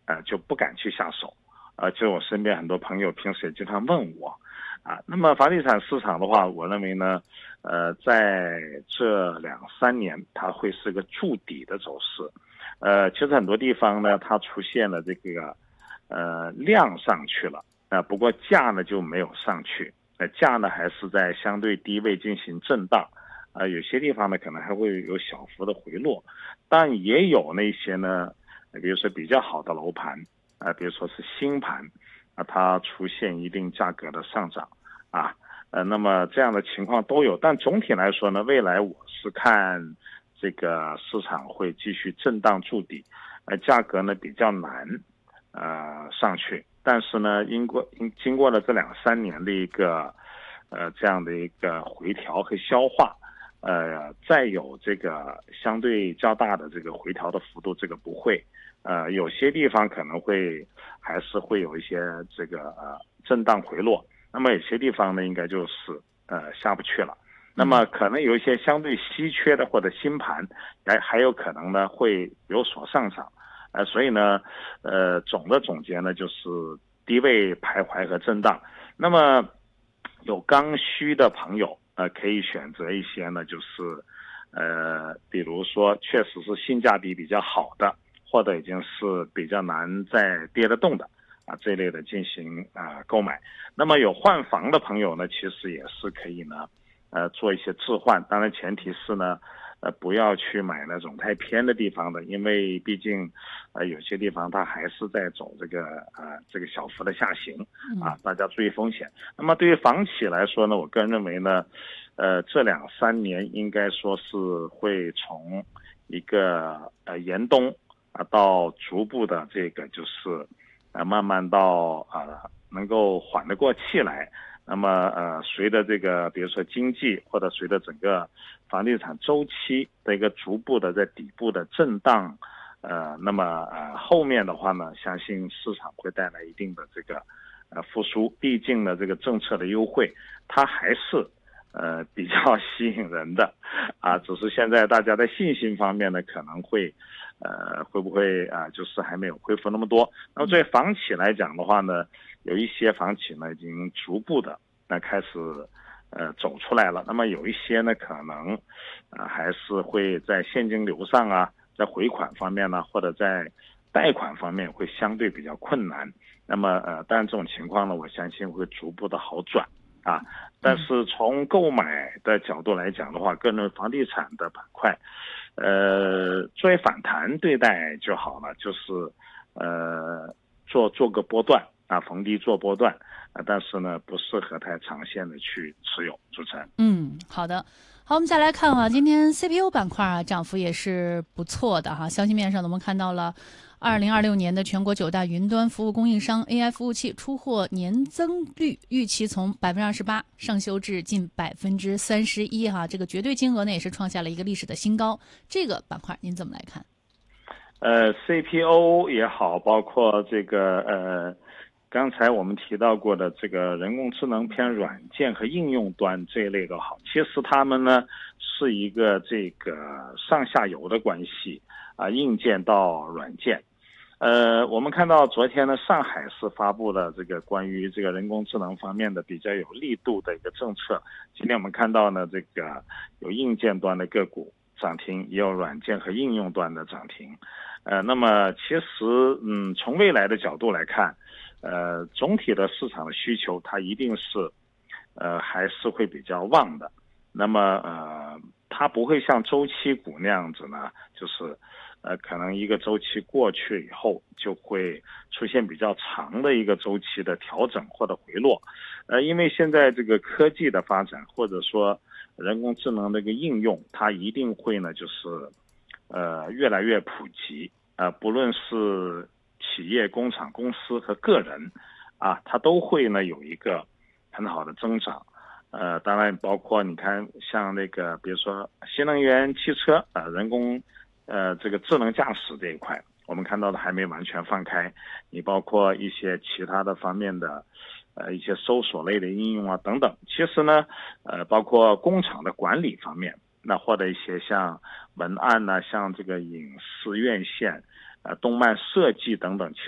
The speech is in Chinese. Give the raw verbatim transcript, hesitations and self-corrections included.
呃，就不敢去下手。呃，就我身边很多朋友平时也经常问我，啊，那么房地产市场的话，我认为呢，呃，在这两三年它会是个筑底的走势。呃，其实很多地方呢，它出现了这个，呃，量上去了，啊、呃，不过价呢就没有上去，呃，价呢还是在相对低位进行震荡，啊、呃，有些地方呢可能还会有小幅的回落，但也有那些呢，比如说比较好的楼盘。啊、呃，比如说是新盘，啊，它出现一定价格的上涨，啊，呃，那么这样的情况都有，但总体来说呢，未来我是看这个市场会继续震荡筑底，呃，价格呢比较难，呃，上去，但是呢，经过经过了这两三年的一个，呃，这样的一个回调和消化。呃，再有这个相对较大的这个回调的幅度，这个不会。呃，有些地方可能会还是会有一些这个呃震荡回落，那么有些地方呢，应该就是呃下不去了。那么可能有一些相对稀缺的或者新盘，还还有可能呢会有所上涨。呃，所以呢，呃，总的总结呢就是低位徘徊和震荡。那么有刚需的朋友。呃，可以选择一些呢，就是，呃，比如说确实是性价比比较好的，或者已经是比较难再跌得动的啊这一类的进行啊、呃、购买。那么有换房的朋友呢，其实也是可以呢，呃，做一些置换。当然前提是呢，呃，不要去买那种太偏的地方的，因为毕竟，呃，有些地方它还是在走这个呃这个小幅的下行啊，大家注意风险。那么对于房企来说呢，我个人认为呢，呃，这两三年应该说是会从一个呃严冬啊到逐步的这个就是呃慢慢到呃能够缓得过气来。那么呃，随着这个比如说经济或者随着整个房地产周期的一个逐步的在底部的震荡，呃，那么呃后面的话呢，相信市场会带来一定的这个呃复苏。毕竟呢，这个政策的优惠它还是呃比较吸引人的啊，只是现在大家的信心方面呢可能会呃会不会啊、呃、就是还没有恢复那么多。那么对房企来讲的话呢，有一些房企呢已经逐步的那开始呃走出来了，那么有一些呢可能呃还是会在现金流上啊，在回款方面呢，或者在贷款方面会相对比较困难。那么呃当然这种情况呢，我相信会逐步的好转啊。但是从购买的角度来讲的话，个人房地产的板块呃作为反弹对待就好了，就是呃做做个波段啊，逢低做波段啊，但是呢，不适合太长线的去持有。主持人， 嗯，好的，好，我们再来看啊，今天 C P U 板块啊涨幅也是不错的哈。消息面上呢，我们看到了二零二六年的全国九大云端服务供应商 A I 服务器出货年增率预期从百分之二十八上修至近百分之三十一哈，这个绝对金额呢也是创下了一个历史的新高。这个板块您怎么来看？ 呃 ，C P U 也好，包括这个呃，刚才我们提到过的这个人工智能偏软件和应用端这一类都好，其实它们呢是一个这个上下游的关系啊，硬件到软件。呃，我们看到昨天呢，上海市发布了这个关于这个人工智能方面的比较有力度的一个政策。今天我们看到呢，这个有硬件端的个股涨停，也有软件和应用端的涨停。呃，那么其实，嗯，从未来的角度来看，呃，总体的市场的需求它一定是，呃，还是会比较旺的。那么，呃，它不会像周期股那样子呢，就是，呃，可能一个周期过去以后，就会出现比较长的一个周期的调整或者回落。呃，因为现在这个科技的发展，或者说人工智能的一个应用，它一定会呢，就是。呃，越来越普及，呃，不论是企业、工厂、公司和个人，啊，它都会呢有一个很好的增长。呃，当然包括你看，像那个，比如说新能源汽车，呃，人工，呃，这个智能驾驶这一块，我们看到的还没完全放开。你包括一些其他的方面的，呃，一些搜索类的应用啊等等。其实呢，呃，包括工厂的管理方面。那或者一些像文案呢、啊，像这个影视院线、呃动漫设计等等，其